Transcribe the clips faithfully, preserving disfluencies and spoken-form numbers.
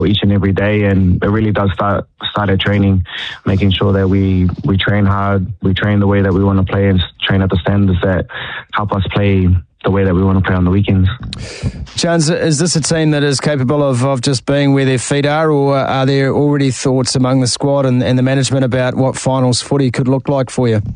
each and every day, and it really does start start at training, making sure that we we train hard, we train the way that we want to play, and train at the standards that help us play the way that we want to play on the weekends. Chance, is this a team that is capable of, of just being where their feet are, or are there already thoughts among the squad and, and the management about what finals footy could look like for you?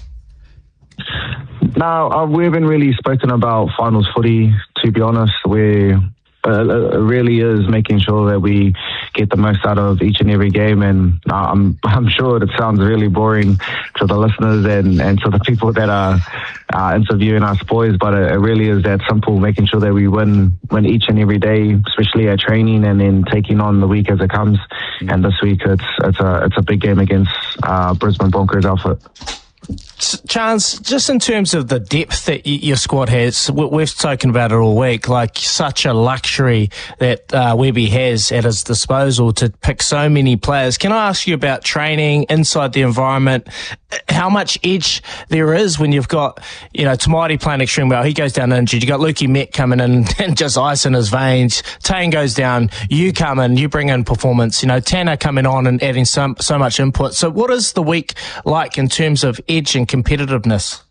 No, uh, we haven't really spoken about finals footy, to be honest. We're Uh, it really is making sure that we get the most out of each and every game, and uh, I'm I'm sure it sounds really boring to the listeners and, and to the people that are uh, interviewing us boys, but it, it really is that simple, making sure that we win win each and every day, especially at training, and then taking on the week as it comes. Mm-hmm. And this week it's it's a it's a big game against uh, Brisbane Broncos outfit. Chance, just in terms of the depth that y- your squad has, we've spoken about it all week, like such a luxury that uh, Webby has at his disposal to pick so many players. Can I ask you about training inside the environment, how much edge there is when you've got, you know, Tamati playing extremely well, he goes down injured, you've got Lukey Met coming in and just ice in his veins, Tane goes down, you come in, you bring in performance, you know, Tanner coming on and adding so, so much input. So what is the week like in terms of edge and competitiveness?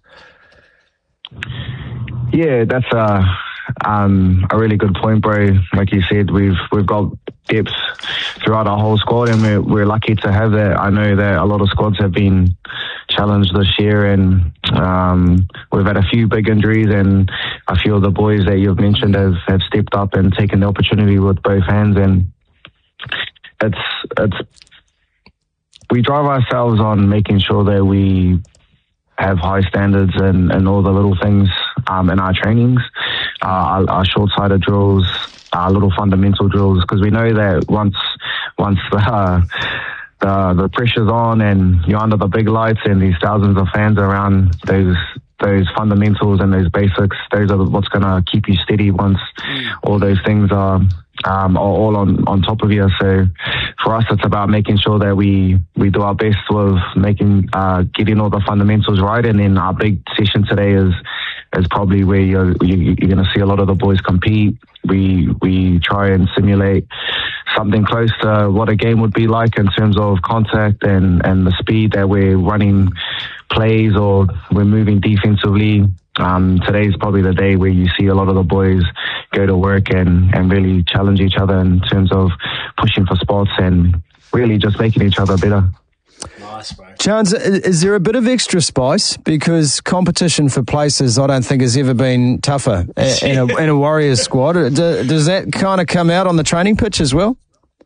Yeah, that's a um, a really good point, bro. Like you said, we've we've got depth throughout our whole squad, and we're we're lucky to have that. I know that a lot of squads have been challenged this year, and um, we've had a few big injuries, and I feel the boys that you've mentioned have, have stepped up and taken the opportunity with both hands, and it's it's we drive ourselves on making sure that we have high standards and, and all the little things um, in our trainings, uh, our, our short-sighted drills, our little fundamental drills, because we know that once once the, uh, the the pressure's on and you're under the big lights and there's thousands of fans around, those those fundamentals and those basics, those are what's going to keep you steady once all those things are um, are all on, on top of you. So for us, it's about making sure that we, we do our best with making uh, getting all the fundamentals right. And then our big session today is is probably where you're, you, you're going to see a lot of the boys compete. We we try and simulate something close to what a game would be like in terms of contact and, and the speed that we're running plays or we're moving defensively. Um, today's probably the day where you see a lot of the boys go to work and, and really challenge each other in terms of pushing for spots and really just making each other better. Nice, bro. Chance, is there a bit of extra spice? Because competition for places, I don't think, has ever been tougher in a, in a Warriors squad. Does that kind of come out on the training pitch as well?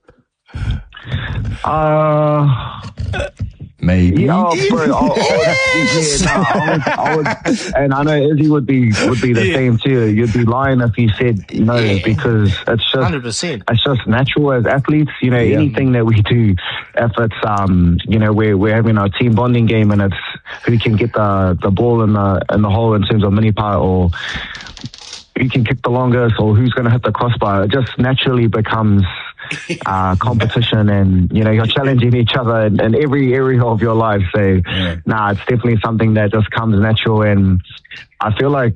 Uh... Maybe. Yeah, oh, bro, oh, oh, yeah, no, I would, I would, and I know Izzy would be would be the yeah. same too. You'd be lying if you said no, yeah. because it's just one hundred percent. It's just natural as athletes. You know, yeah. anything that we do, if it's um, you know, we're we're having a team bonding game and it's who can get the the ball in the in the hole in terms of mini putt or who can kick the longest or who's going to hit the crossbar. It just naturally becomes uh, competition, and you know you're challenging each other in, in every area of your life. So, yeah. nah, it's definitely something that just comes natural, and I feel like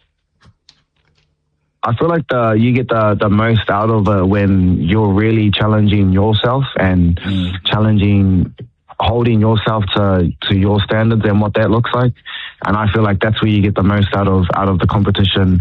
I feel like the you get the the most out of it when you're really challenging yourself and mm. challenging, holding yourself to to your standards and what that looks like. And I feel like that's where you get the most out of out of the competition.